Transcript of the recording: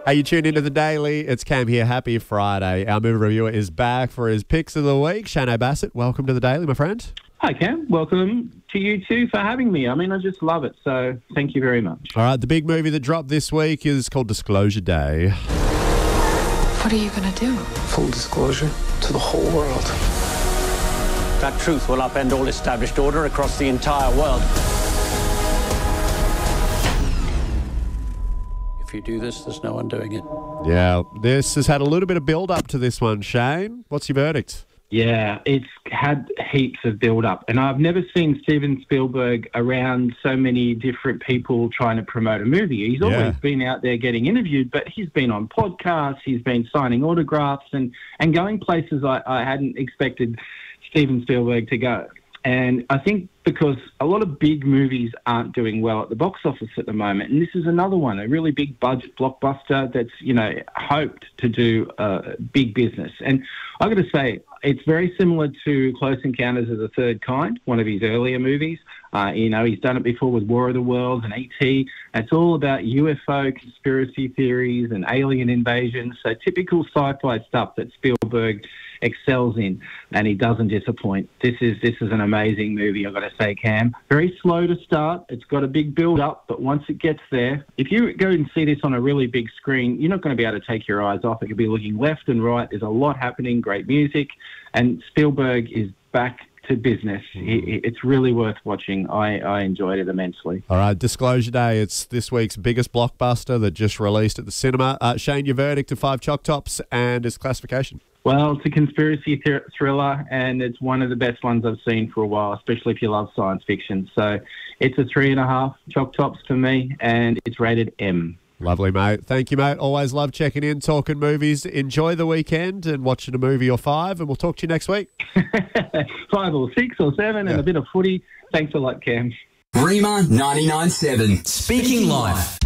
Hey, you tuned into The Daily. It's Cam here. Happy Friday. Our movie reviewer is back for his picks of the week. Shane Bassett, welcome to The Daily, my friend. Hi, Cam. Welcome to you too for having me. I mean, I just love it, so thank you very much. All right, the big movie that dropped this week is called Disclosure Day. What are you going to do? Full disclosure to the whole world. That truth will upend all established order across the entire world. If you do this, there's no undoing it. Yeah, this has had a little bit of build-up to this one. Shane, what's your verdict? Yeah, it's had heaps of build-up, and I've never seen Steven Spielberg around so many different people trying to promote a movie. He's always been out there getting interviewed, but he's been on podcasts, he's been signing autographs and going places I hadn't expected Steven Spielberg to go. And I think because a lot of big movies aren't doing well at the box office at the moment, and this is another one, a really big budget blockbuster that's, hoped to do big business. And I've got to say, it's very similar to Close Encounters of the Third Kind, one of his earlier movies. He's done it before with War of the Worlds and E.T. It's all about UFO conspiracy theories and alien invasions. So typical sci-fi stuff that Spielberg excels in, and he doesn't disappoint. This is an amazing movie, I've got to say, Cam. Very slow to start. It's got a big build-up, but once it gets there, if you go and see this on a really big screen, you're not going to be able to take your eyes off it. You'll be looking left and right. There's a lot happening, great music, and Spielberg is back to business. It's really worth watching. I enjoyed it immensely. All right, Disclosure Day. It's this week's biggest blockbuster that just released at the cinema. Shane, your verdict of 5 Choc Tops and its classification? Well, it's a conspiracy thriller, and it's one of the best ones I've seen for a while, especially if you love science fiction. So it's a 3.5 Choc Tops for me, and it's rated M. Lovely, mate. Thank you, mate. Always love checking in, talking movies. Enjoy the weekend and watching a movie or 5, and we'll talk to you next week. 5 or 6 or 7 and a bit of footy. Thanks a lot, Cam. Rima 99.7. Speaking Life.